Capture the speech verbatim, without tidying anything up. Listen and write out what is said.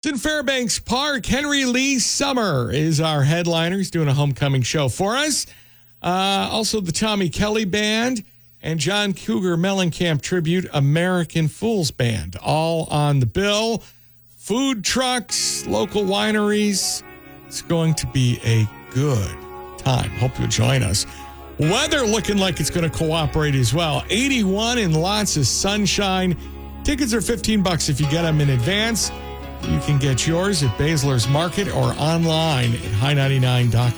in Fairbanks Park. Henry Lee Summer is our headliner. He's doing a homecoming show for us. Uh, also, the Tommy Kelly Band and John Cougar Mellencamp Tribute American Fools Band, all on the bill. Food trucks, local wineries. It's going to be a good time. Hope you'll join us. Weather looking like it's going to cooperate as well. eighty-one and lots of sunshine. Tickets are fifteen bucks if you get them in advance. You can get yours at Basler's Market or online at high ninety-nine dot com.